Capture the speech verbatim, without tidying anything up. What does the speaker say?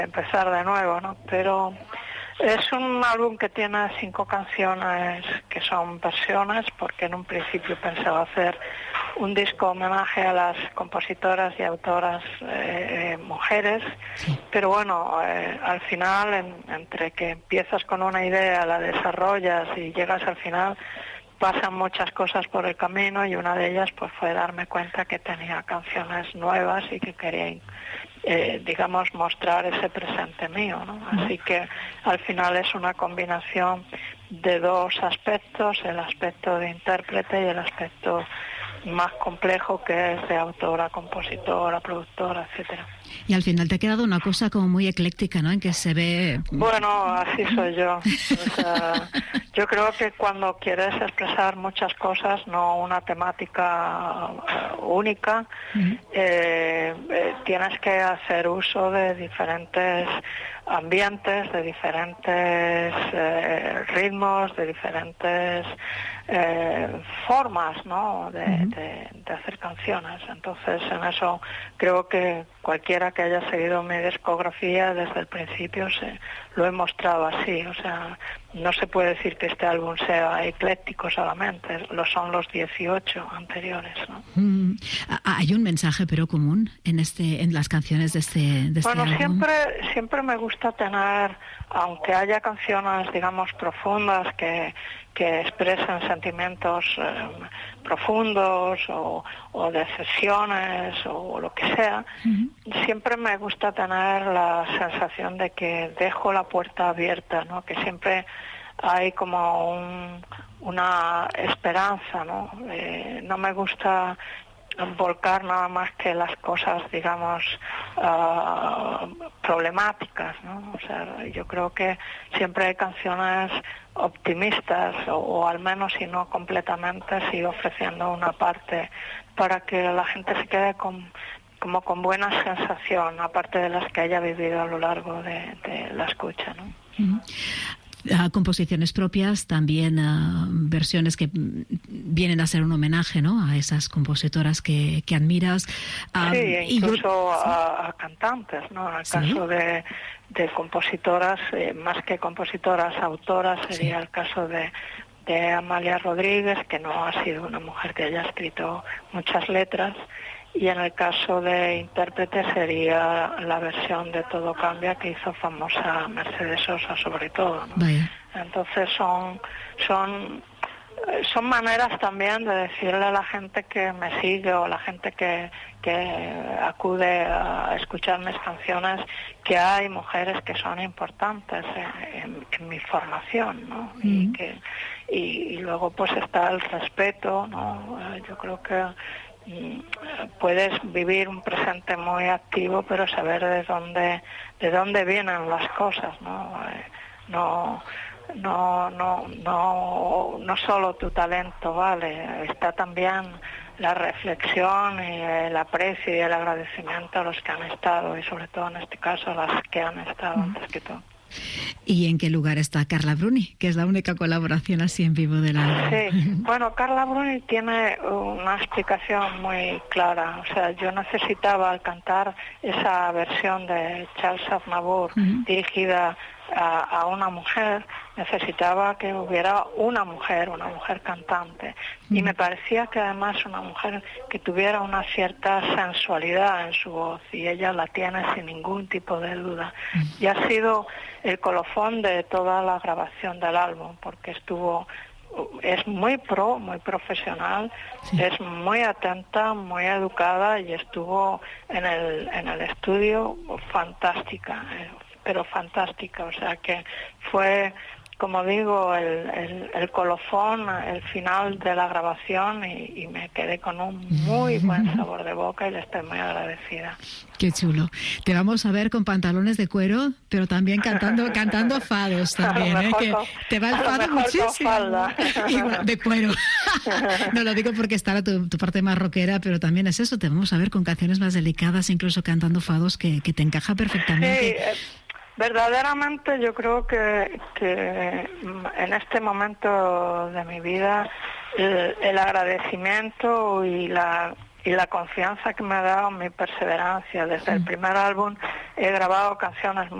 empezar de nuevo, ¿no? Pero es un álbum que tiene cinco canciones que son versiones, porque en un principio pensaba hacer un disco homenaje a las compositoras y autoras eh, mujeres, pero bueno, eh, al final, en, entre que empiezas con una idea, la desarrollas y llegas al final, pasan muchas cosas por el camino, y una de ellas pues fue darme cuenta que tenía canciones nuevas y que quería, eh, digamos, mostrar ese presente mío, ¿no? Así que al final es una combinación de dos aspectos, el aspecto de intérprete y el aspecto más complejo, que es de autora, compositora, productora, etcétera. Y al final te ha quedado una cosa como muy ecléctica, ¿no? En que se ve... Bueno, así soy yo. O sea, yo creo que cuando quieres expresar muchas cosas, no una temática uh, única, uh-huh. eh, eh, tienes que hacer uso de diferentes ambientes, de diferentes eh, ritmos, de diferentes eh, formas, ¿no? De, uh-huh. de, de hacer canciones. Entonces, en eso creo que cualquiera que haya seguido mi discografía desde el principio se lo he mostrado así. O sea, no se puede decir que este álbum sea ecléctico solamente, lo son los dieciocho anteriores, ¿no? Mm. Hay un mensaje pero común en este, en las canciones de este, de este bueno, álbum. siempre, siempre me gusta tener, aunque haya canciones, digamos, profundas que que expresan sentimientos eh, profundos o, o decepciones o lo que sea, uh-huh. siempre me gusta tener la sensación de que dejo la puerta abierta, ¿no? Que siempre hay como un, una esperanza, ¿no? Eh, no me gusta volcar nada más que las cosas, digamos, uh, problemáticas, ¿no? O sea, yo creo que siempre hay canciones optimistas, o, o al menos, si no completamente, sí ofreciendo una parte para que la gente se quede con, como con buena sensación, aparte de las que haya vivido a lo largo de, de la escucha, ¿no? Uh-huh. Uh, composiciones propias, también uh, versiones que vienen a ser un homenaje, ¿no? A esas compositoras que, que admiras. Uh, sí, incluso yo, a, a cantantes, ¿no? En el ¿sí? caso de, de compositoras, eh, más que compositoras, autoras, sería sí. el caso de, de Amalia Rodríguez, que no ha sido una mujer que haya escrito muchas letras. Y en el caso de intérprete sería la versión de Todo Cambia que hizo famosa Mercedes Sosa, sobre todo, ¿no? Vaya. Entonces son son son maneras también de decirle a la gente que me sigue o la gente que, que acude a escuchar mis canciones que hay mujeres que son importantes en, en, en mi formación, ¿no? Mm. Y que y, y luego pues está el respeto, ¿no? Yo creo que puedes vivir un presente muy activo, pero saber de dónde de dónde vienen las cosas, ¿no? No no no no no solo tu talento vale, está también la reflexión y el aprecio y el agradecimiento a los que han estado, y sobre todo en este caso a las que han estado mm. antes que todo. ¿Y en qué lugar está Carla Bruni, que es la única colaboración así en vivo del álbum? Sí, bueno, Carla Bruni tiene una explicación muy clara. O sea, yo necesitaba, al cantar esa versión de Charles Aznavour, uh-huh. dirigida a, a una mujer, necesitaba que hubiera una mujer, una mujer cantante. Uh-huh. Y me parecía que además una mujer que tuviera una cierta sensualidad en su voz, y ella la tiene sin ningún tipo de duda. Uh-huh. Y ha sido el colofón de toda la grabación del álbum, porque estuvo, es muy pro, muy profesional, sí. es muy atenta, muy educada, y estuvo en el en el estudio fantástica, pero fantástica. O sea que fue, como digo, el, el, el colofón, el final de la grabación, y, y me quedé con un muy buen sabor de boca y le estoy muy agradecida. Qué chulo. Te vamos a ver con pantalones de cuero, pero también cantando cantando fados también, ¿eh? Que con, te va el fado muchísimo. Y, de cuero. No lo digo porque está tu, tu parte más rockera, pero también es eso. Te vamos a ver con canciones más delicadas, incluso cantando fados, que, que te encaja perfectamente. Sí, eh, verdaderamente yo creo que, que en este momento de mi vida el, el agradecimiento y la y la confianza que me ha dado, mi perseverancia. Desde el primer álbum he grabado canciones